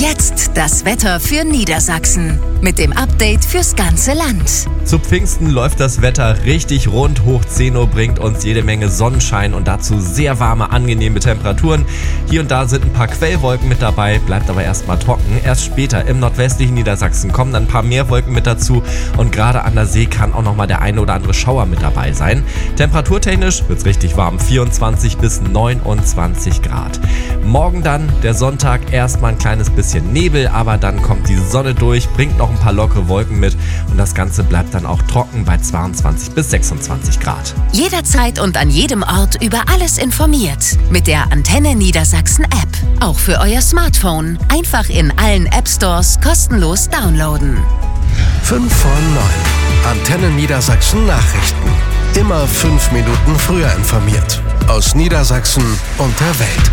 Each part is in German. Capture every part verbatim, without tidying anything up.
Jetzt das Wetter für Niedersachsen mit dem Update fürs ganze Land. Zu Pfingsten läuft das Wetter richtig rund. Hoch zehn Uhr bringt uns jede Menge Sonnenschein und dazu sehr warme, angenehme Temperaturen. Hier und da sind ein paar Quellwolken mit dabei, bleibt aber erstmal trocken. Erst später im nordwestlichen Niedersachsen kommen dann ein paar mehr Wolken mit dazu und gerade an der See kann auch nochmal der eine oder andere Schauer mit dabei sein. Temperaturtechnisch wird es richtig warm, vierundzwanzig bis neunundzwanzig Grad. Morgen dann, der Sonntag, erstmal ein kleines bisschen Nebel, aber dann kommt die Sonne durch, bringt noch ein paar lockere Wolken mit und das Ganze bleibt dann auch trocken bei zweiundzwanzig bis sechsundzwanzig Grad. Jederzeit und an jedem Ort über alles informiert. Mit der Antenne Niedersachsen App. Auch für euer Smartphone. Einfach in allen App Stores kostenlos downloaden. fünf vor neun. Antenne Niedersachsen Nachrichten. Immer fünf Minuten früher informiert. Aus Niedersachsen und der Welt.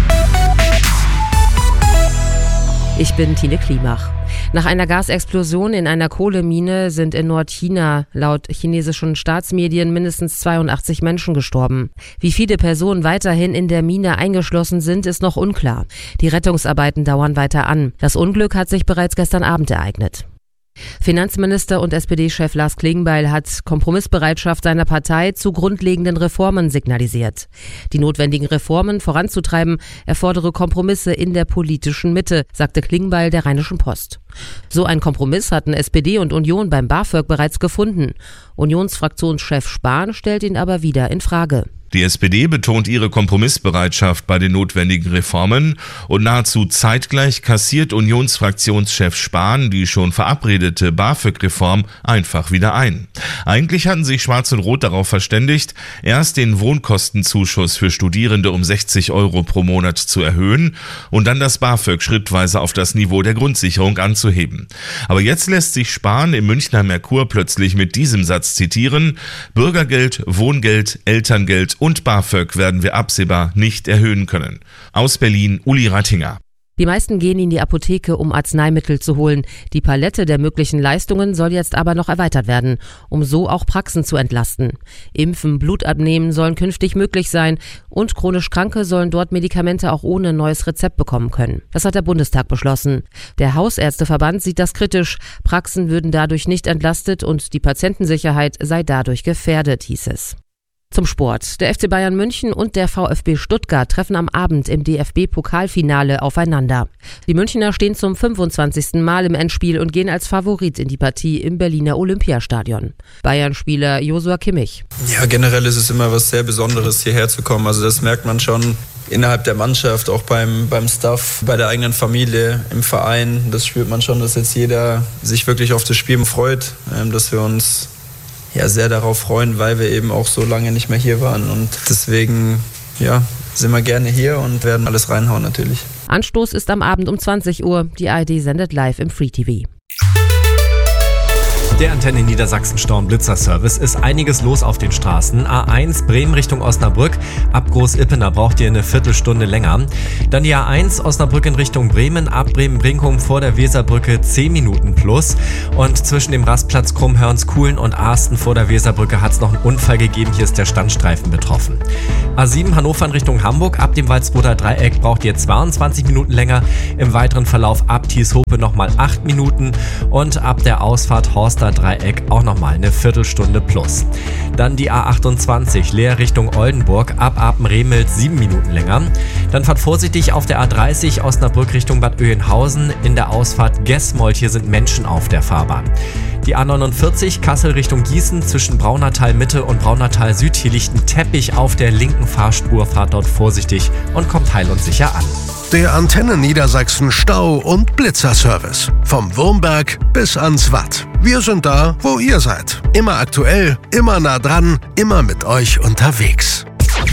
Ich bin Tine Klimach. Nach einer Gasexplosion in einer Kohlemine sind in Nordchina laut chinesischen Staatsmedien mindestens zweiundachtzig Menschen gestorben. Wie viele Personen weiterhin in der Mine eingeschlossen sind, ist noch unklar. Die Rettungsarbeiten dauern weiter an. Das Unglück hat sich bereits gestern Abend ereignet. Finanzminister und S P D-Chef Lars Klingbeil hat Kompromissbereitschaft seiner Partei zu grundlegenden Reformen signalisiert. Die notwendigen Reformen voranzutreiben, erfordere Kompromisse in der politischen Mitte, sagte Klingbeil der Rheinischen Post. So ein Kompromiss hatten S P D und Union beim BAföG bereits gefunden. Unionsfraktionschef Spahn stellt ihn aber wieder in Frage. Die S P D betont ihre Kompromissbereitschaft bei den notwendigen Reformen und nahezu zeitgleich kassiert Unionsfraktionschef Spahn die schon verabredete BAföG-Reform einfach wieder ein. Eigentlich hatten sich Schwarz und Rot darauf verständigt, erst den Wohnkostenzuschuss für Studierende um sechzig Euro pro Monat zu erhöhen und dann das BAföG schrittweise auf das Niveau der Grundsicherung anzuheben. Aber jetzt lässt sich Spahn im Münchner Merkur plötzlich mit diesem Satz zitieren: Bürgergeld, Wohngeld, Elterngeld und BAföG werden wir absehbar nicht erhöhen können. Aus Berlin, Uli Rattinger. Die meisten gehen in die Apotheke, um Arzneimittel zu holen. Die Palette der möglichen Leistungen soll jetzt aber noch erweitert werden, um so auch Praxen zu entlasten. Impfen, Blut abnehmen sollen künftig möglich sein und chronisch Kranke sollen dort Medikamente auch ohne neues Rezept bekommen können. Das hat der Bundestag beschlossen. Der Hausärzteverband sieht das kritisch. Praxen würden dadurch nicht entlastet und die Patientensicherheit sei dadurch gefährdet, hieß es. Zum Sport. Der F C Bayern München und der VfB Stuttgart treffen am Abend im D F B-Pokalfinale aufeinander. Die Münchner stehen zum fünfundzwanzigsten Mal im Endspiel und gehen als Favorit in die Partie im Berliner Olympiastadion. Bayern-Spieler Joshua Kimmich. Ja, generell ist es immer was sehr Besonderes, hierher zu kommen. Also das merkt man schon innerhalb der Mannschaft, auch beim, beim Staff, bei der eigenen Familie, im Verein. Das spürt man schon, dass jetzt jeder sich wirklich auf das Spiel freut, dass wir uns ja sehr darauf freuen, weil wir eben auch so lange nicht mehr hier waren und deswegen ja, sind wir gerne hier und werden alles reinhauen natürlich. Anstoß ist am Abend um zwanzig Uhr. Die A R D sendet live im Free T V. Der Antenne Niedersachsen Sturmblitzer-Service ist einiges los auf den Straßen. A eins Bremen Richtung Osnabrück. Ab Groß-Ippener braucht ihr eine Viertelstunde länger. Dann die A eins Osnabrück in Richtung Bremen. Ab Bremen-Brinkum vor der Weserbrücke zehn Minuten plus. Und zwischen dem Rastplatz Krummhörnskuhlen und Arsten vor der Weserbrücke hat es noch einen Unfall gegeben. Hier ist der Standstreifen betroffen. A sieben Hannover in Richtung Hamburg. Ab dem Walsroder Dreieck braucht ihr zweiundzwanzig Minuten länger. Im weiteren Verlauf ab Thieshope nochmal acht Minuten. Und ab der Ausfahrt Horster Dreieck auch nochmal eine Viertelstunde plus. Dann die A achtundzwanzig Leer Richtung Oldenburg, ab Apen-Remelt sieben Minuten länger. Dann fahrt vorsichtig auf der A dreißig Osnabrück Richtung Bad Oeynhausen in der Ausfahrt Gesmold. Hier sind Menschen auf der Fahrbahn. Die A neunundvierzig Kassel Richtung Gießen zwischen Braunertal Mitte und Braunertal Süd. Hier liegt ein Teppich auf der linken Fahrspur. Fahrt dort vorsichtig und kommt heil und sicher an. Der Antenne Niedersachsen Stau- und Blitzerservice. Vom Wurmberg bis ans Watt. Wir sind da, wo ihr seid. Immer aktuell, immer nah dran, immer mit euch unterwegs.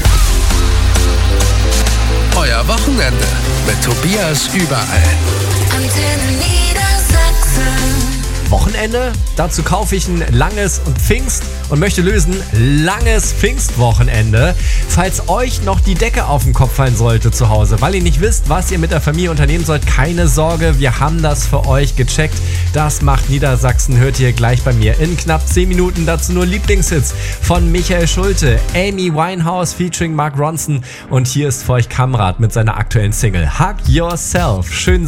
Euer Wochenende mit Tobias überall. Antenne Niedersachsen. Wochenende? Dazu kaufe ich ein langes und Pfingst und möchte lösen, langes Pfingstwochenende. Falls euch noch die Decke auf den Kopf fallen sollte zu Hause, weil ihr nicht wisst, was ihr mit der Familie unternehmen sollt, keine Sorge, wir haben das für euch gecheckt. Das macht Niedersachsen, hört ihr gleich bei mir in knapp zehn Minuten. Dazu nur Lieblingshits von Michael Schulte, Amy Winehouse featuring Mark Ronson und hier ist für euch Kamrat mit seiner aktuellen Single Hug Yourself. Schön